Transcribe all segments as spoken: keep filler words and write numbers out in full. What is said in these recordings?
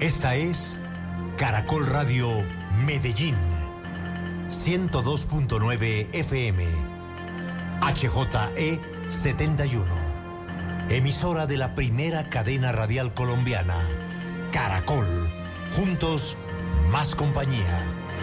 Esta es Caracol Radio Medellín, ciento dos punto nueve F M, H J E setenta y uno, emisora de la primera cadena radial colombiana, Caracol, juntos más compañía.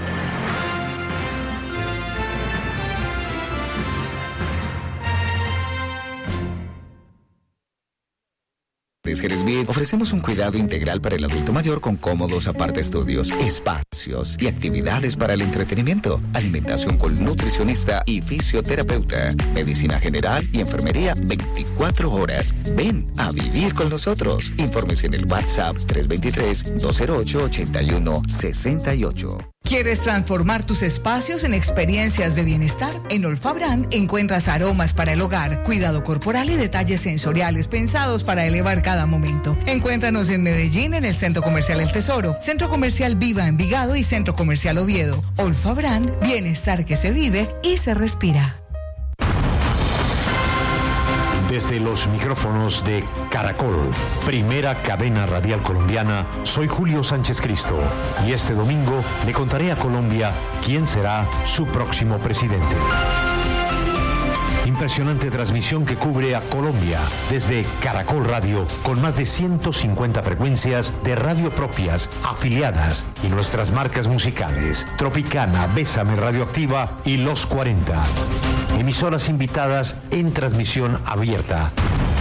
Geresbit ofrecemos un cuidado integral para el adulto mayor con cómodos apartaestudios, espacios y actividades para el entretenimiento, alimentación con nutricionista y fisioterapeuta, medicina general y enfermería veinticuatro horas. Ven a vivir con nosotros. Infórmese en el WhatsApp tres dos tres, dos cero ocho, ocho uno seis ocho. ¿Quieres transformar tus espacios en experiencias de bienestar? En Olfabrand encuentras aromas para el hogar, cuidado corporal y detalles sensoriales pensados para elevar cada momento. Encuéntranos en Medellín, en el Centro Comercial El Tesoro, Centro Comercial Viva Envigado y Centro Comercial Oviedo. Olfabrand, bienestar que se vive y se respira. Desde los micrófonos de Caracol, primera cadena radial colombiana, soy Julio Sánchez Cristo y este domingo le contaré a Colombia quién será su próximo presidente. Impresionante transmisión que cubre a Colombia desde Caracol Radio, con más de ciento cincuenta frecuencias de radio propias, afiliadas y nuestras marcas musicales, Tropicana, Bésame Radioactiva y Los cuarenta. Emisoras invitadas en transmisión abierta.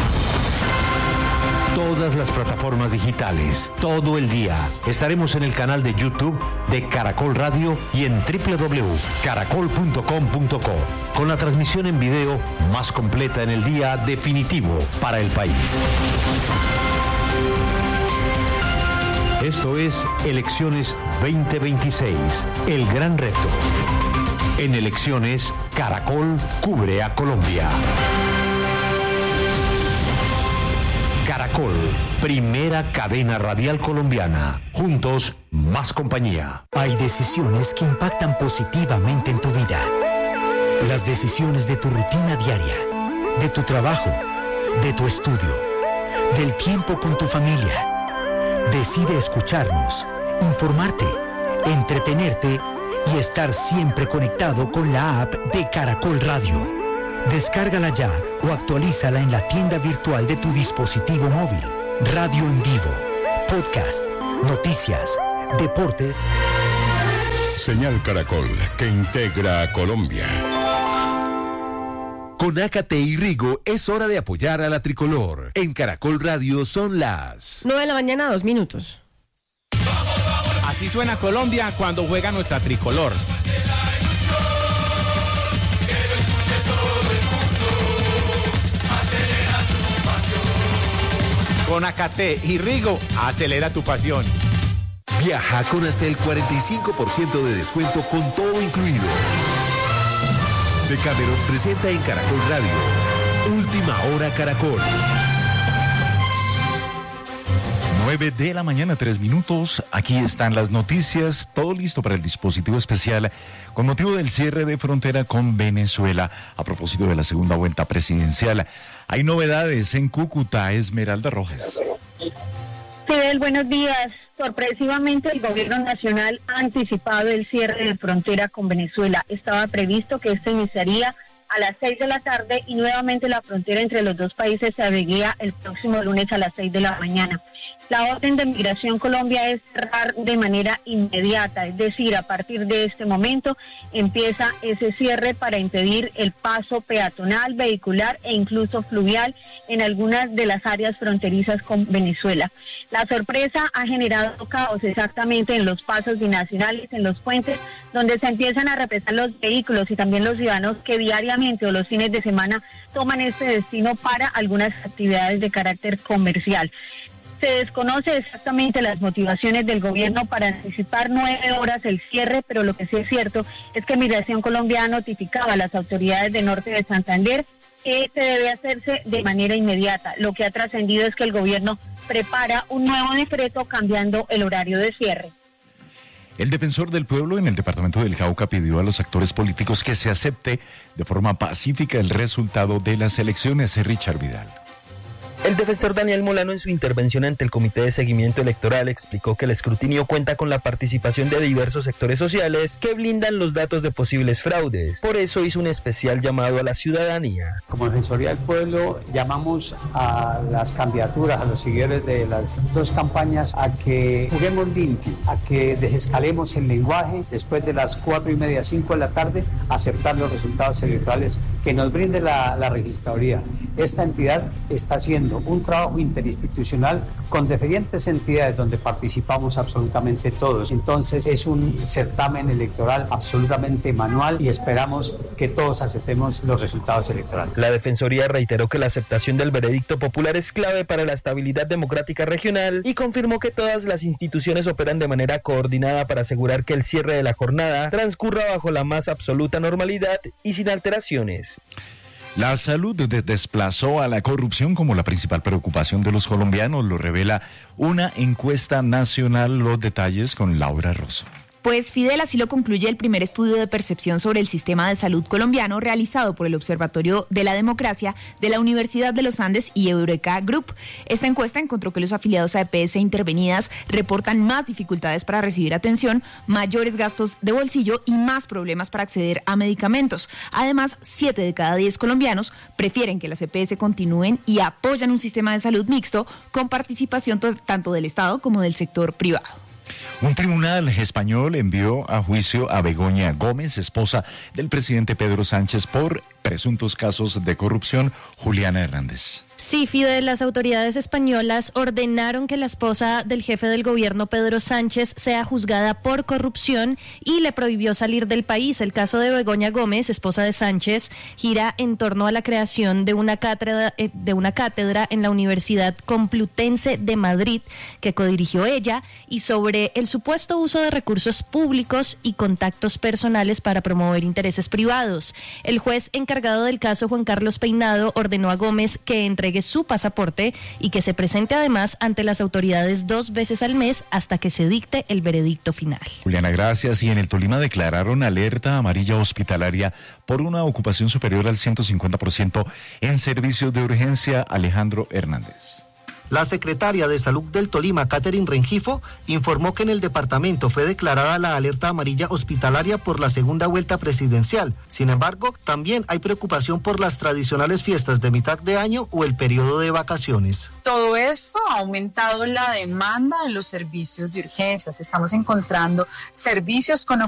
Todas las plataformas digitales, todo el día. Estaremos en el canal de YouTube de Caracol Radio y en doble u doble u doble u punto caracol punto com punto co, con la transmisión en video más completa en el día definitivo para el país. Esto es Elecciones veinte veintiséis, el gran reto. En Elecciones, Caracol cubre a Colombia. Caracol, primera cadena radial colombiana. Juntos, más compañía. Hay decisiones que impactan positivamente en tu vida. Las decisiones de tu rutina diaria, de tu trabajo, de tu estudio, del tiempo con tu familia. Decide escucharnos, informarte, entretenerte y estar siempre conectado con la app de Caracol Radio. Descárgala ya o actualízala en la tienda virtual de tu dispositivo móvil. Radio en vivo, podcast, noticias, deportes. Señal Caracol, que integra a Colombia. Con Ácate y Rigo es hora de apoyar a la tricolor. En Caracol Radio son las nueve de la mañana, dos minutos. Así suena Colombia cuando juega nuestra tricolor. Con Ácate y Rigo, acelera tu pasión. Viaja con hasta el cuarenta y cinco por ciento de descuento con todo incluido. Decameron presenta en Caracol Radio Última Hora Caracol. nueve de la mañana, tres minutos. Aquí están las noticias. Todo listo para el dispositivo especial con motivo del cierre de frontera con Venezuela. A propósito de la segunda vuelta presidencial, hay novedades en Cúcuta. Esmeralda Rojas. Fidel, buenos días. Sorpresivamente, el gobierno nacional ha anticipado el cierre de frontera con Venezuela. Estaba previsto que esto iniciaría a las seis de la tarde y nuevamente la frontera entre los dos países se abriría el próximo lunes a las seis de la mañana. La orden de Migración Colombia es cerrar de manera inmediata, es decir, a partir de este momento empieza ese cierre para impedir el paso peatonal, vehicular e incluso fluvial en algunas de las áreas fronterizas con Venezuela. La sorpresa ha generado caos exactamente en los pasos binacionales, en los puentes, donde se empiezan a repesar los vehículos y también los ciudadanos que diariamente o los fines de semana toman este destino para algunas actividades de carácter comercial. Se desconoce exactamente las motivaciones del gobierno para anticipar nueve horas el cierre, pero lo que sí es cierto es que Migración Colombia notificaba a las autoridades de Norte de Santander que se debe hacerse de manera inmediata. Lo que ha trascendido es que el gobierno prepara un nuevo decreto cambiando el horario de cierre. El defensor del pueblo en el departamento del Cauca pidió a los actores políticos que se acepte de forma pacífica el resultado de las elecciones. Richard Vidal. El defensor Daniel Molano, en su intervención ante el Comité de Seguimiento Electoral, explicó que el escrutinio cuenta con la participación de diversos sectores sociales que blindan los datos de posibles fraudes. Por eso hizo un especial llamado a la ciudadanía. Como Defensoría del Pueblo llamamos a las candidaturas, a los seguidores de las dos campañas, a que juguemos limpio, a que desescalemos el lenguaje, después de las cuatro y media, cinco de la tarde, aceptar los resultados electorales que nos brinde la, la registraduría. Esta entidad está haciendo un trabajo interinstitucional con diferentes entidades donde participamos absolutamente todos. Entonces es un certamen electoral absolutamente manual y esperamos que todos aceptemos los resultados electorales. La Defensoría reiteró que la aceptación del veredicto popular es clave para la estabilidad democrática regional y confirmó que todas las instituciones operan de manera coordinada para asegurar que el cierre de la jornada transcurra bajo la más absoluta normalidad y sin alteraciones. La salud desplazó a la corrupción como la principal preocupación de los colombianos, lo revela una encuesta nacional. Los detalles con Laura Rosso. Pues Fidel, así lo concluye el primer estudio de percepción sobre el sistema de salud colombiano realizado por el Observatorio de la Democracia de la Universidad de los Andes y Eureka Group. Esta encuesta encontró que los afiliados a E P S intervenidas reportan más dificultades para recibir atención, mayores gastos de bolsillo y más problemas para acceder a medicamentos. Además, siete de cada diez colombianos prefieren que las E P S continúen y apoyan un sistema de salud mixto con participación tanto del Estado como del sector privado. Un tribunal español envió a juicio a Begoña Gómez, esposa del presidente Pedro Sánchez, por presuntos casos de corrupción. Juliana Hernández. Sí, Fidel, las autoridades españolas ordenaron que la esposa del jefe del gobierno, Pedro Sánchez, sea juzgada por corrupción y le prohibió salir del país. El caso de Begoña Gómez, esposa de Sánchez, gira en torno a la creación de una cátedra, eh, de una cátedra en la Universidad Complutense de Madrid, que codirigió ella, y sobre el supuesto uso de recursos públicos y contactos personales para promover intereses privados. El juez encargado del caso, Juan Carlos Peinado, ordenó a Gómez que entregue su pasaporte y que se presente además ante las autoridades dos veces al mes hasta que se dicte el veredicto final. Juliana, gracias. Y en el Tolima declararon alerta amarilla hospitalaria por una ocupación superior al ciento cincuenta por ciento en servicios de urgencia. Alejandro Hernández. La secretaria de Salud del Tolima, Catherine Rengifo, informó que en el departamento fue declarada la alerta amarilla hospitalaria por la segunda vuelta presidencial. Sin embargo, también hay preocupación por las tradicionales fiestas de mitad de año o el periodo de vacaciones. Todo esto ha aumentado la demanda en los servicios de urgencias. Estamos encontrando servicios con